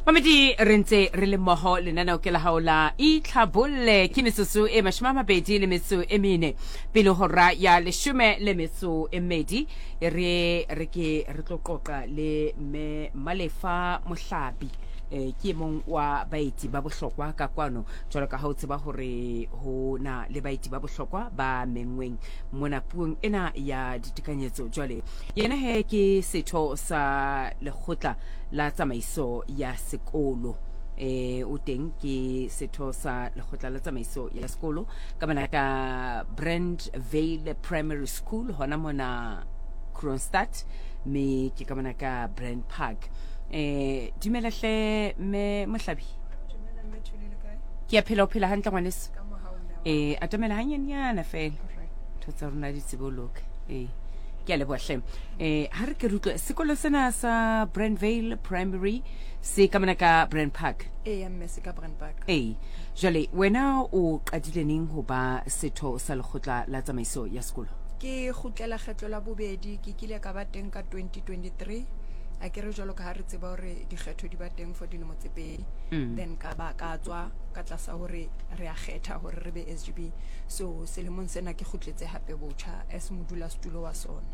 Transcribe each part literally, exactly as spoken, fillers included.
Mamedi re ntse re le mmoho lenaneo ke la hao la Itlhabolle ke metsotso e mashome a mabedi le metso e mene pele hora ya leshome le metso e mmedi re re ke re tlo qoqa le me Malefa Mohlabi eh ke mong wa baeti ba bohlokwa ka kwano jwalo ka ha o tseba hore ho na le baeti ba bohlokwa ba mengweng mona puong ena ya ditekanyetso jwale yena he ke setho sa lekgotla la tsamaiso ya sekolo eh o teng ke setho sa lekgotla la tsamaiso ya sekolo ka bana ka Brandvale Primary School hona mona Kroonstad me ke ka bana ka Brand Park eh dumela hle me Mohlabi dumela mme Thulile kae ke a phela o phela hantle ngwaneso ka mohaona eh atamela hanyanyana fela thotsa rona di tseboloka eh ke a leboha hle eh ha re ke rutlo sekolo sena sa Brandvale Primary se ka mona ka Brand Park e mme se ka Brand Park eh jwale wena o qadile neng ho ba setho sa lekgotla la tsamaiso ya sekolo ke khutlela kgetlo la bobedi ke kile ka ba teng ka twenty twenty-three a ke re jalo ka ha re tseba hore dikgetho di ba teng for dilemo tse pedi then ka ba ka tswa ka tlasa hore re a kgetha hore re be S G B so selemong sena ke khutletse hape botjha as modula stulo wa sona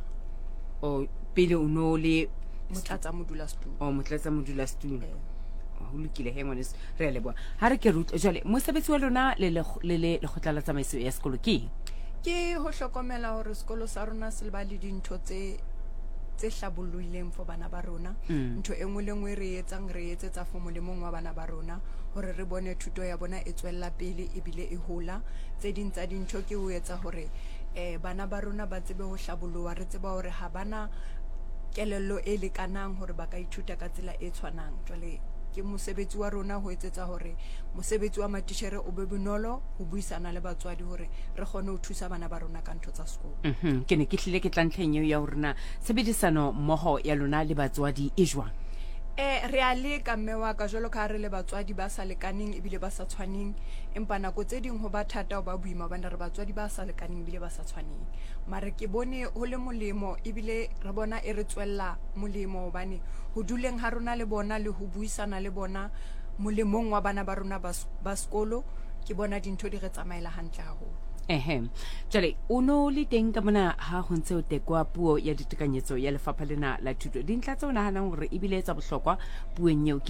o pele o no le motlatsa modula stulo o motlatsa modula stulo ho lokile he ngwaneso re a leboha ha re ke rutlo jwale mosebetsi wa lona le le le lekgotla la tsamaiso ya sekolo ke ke ho hlokomela hore sekolo sa rona se le ba le dintho tse tse hlabollohileng for bana ba rona ntho engwe le engwe re etsang re etsetsa for molemong wa bana ba rona hore re bone thuto ya bona e tswella pele e bile e hola tse ding tsa dintho ke ho etsa hore eh bana ba rona ba tsebe ho hlabolloha re tseba hore ha bana kelello e lekanang hore ba ka ithuta ka tsela e tshwanang jwale ke mosebetsi wa rona ho etsetsa hore mosebetsi wa matishere o be bonolo ho buisana le batswadi hore re kgone ho thusa bana ba rona ka ntho tsa sekolo mhm ke ne ke hlile ke tlantlheng eo ya hore na sebedisano mmoho ya lona le batswadi e jwang eh re a le ka mme wa ka jolo ka re le batswadi ba sa lekaneng e bile ba sa tshwaneng empa nako tse ding ho ba thata ho ba buima bana re batswadi ba sa lekaneng bile ba sa tshwaneng mare ke bone ho le molemo e bile re bona e re tswella molemo hobane ho duleng ha rona le bona le ho buisana le bona molemong wa bana ba rona ba sekolo ke bona dintho di re tsamaela hantle haholo ehe jale o no le teng ka mona ha ho ntse o tekwa puo ya ditekanyetso ya lefapha lena la thuto dintlha tse o nahanang hore e bile tsa bohlokwa puong eo